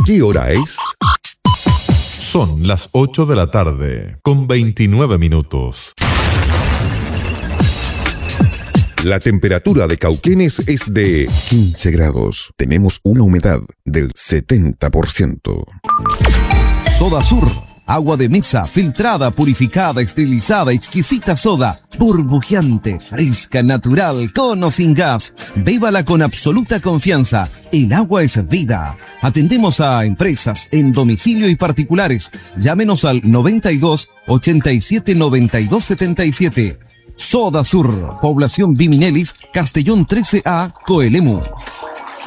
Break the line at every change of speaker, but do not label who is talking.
¿Qué hora es?
Son las 8 de la tarde, con 29 minutos.
La temperatura de Cauquenes es de 15 grados. Tenemos una humedad del 70%.
Soda Sur. Agua de mesa, filtrada, purificada, esterilizada, exquisita soda, burbujeante, fresca, natural, con o sin gas. Bébala con absoluta confianza. El agua es vida. Atendemos a empresas, en domicilio y particulares. Llámenos al 92 87 92 77. Soda Sur, población Biminelis, Castellón 13A, Coelemu.